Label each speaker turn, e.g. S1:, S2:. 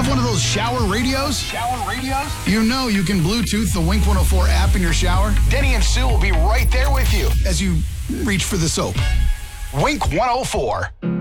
S1: Have one of those shower radios?
S2: Shower radios?
S1: You know you can Bluetooth the Wink 104 app in your shower
S2: Denny and Sue will be right there with you
S1: as you reach for the soap.
S2: Wink 104.